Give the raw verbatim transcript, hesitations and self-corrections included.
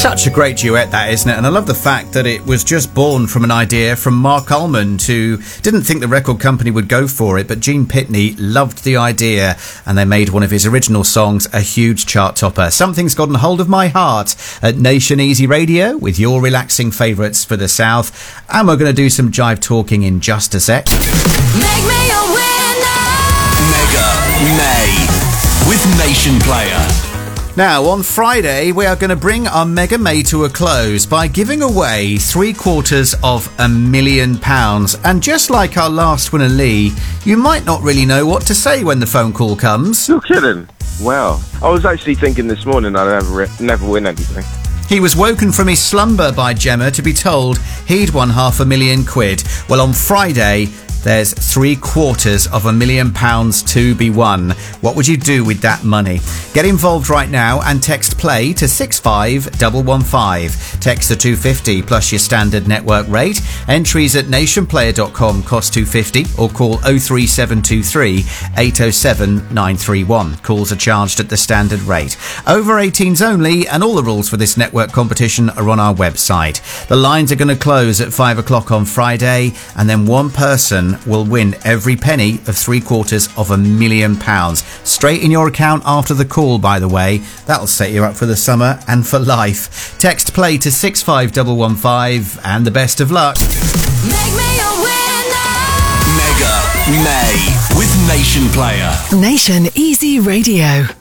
Such a great duet, that, isn't it? And I love the fact that it was just born from an idea from Mark Almond, who didn't think the record company would go for it, but Gene Pitney loved the idea, and they made one of his original songs a huge chart topper. Something's Gotten Hold of My Heart at Nation Easy Radio with your relaxing favourites for the South. And we're going to do some jive talking in just a sec. Make me a winner! Mega May with Nation Player. Now, on Friday, we are going to bring our Mega May to a close by giving away three quarters of a million pounds. And just like our last winner, Lee, you might not really know what to say when the phone call comes. You're kidding. Wow. I was actually thinking this morning I'd never, never win anything. He was woken from his slumber by Gemma to be told he'd won half a million quid. Well, on Friday, there's three quarters of a million pounds to be won. What would you do with that money? Get involved right now and text play to six five one one five. Text the two fifty plus your standard network rate. Entries at nationplayer dot com cost two fifty or call oh three seven two three eight oh seven nine three one. Calls are charged at the standard rate. Over eighteens only, and all the rules for this network competition are on our website. The lines are going to close at five o'clock on Friday, and then one person will win every penny of three quarters of a million pounds. Straight in your account after the call, by the way. That'll set you up for the summer and for life. Text play to six five one one five and the best of luck. Make me a winner! Mega May with Nation Player. Nation Easy Radio.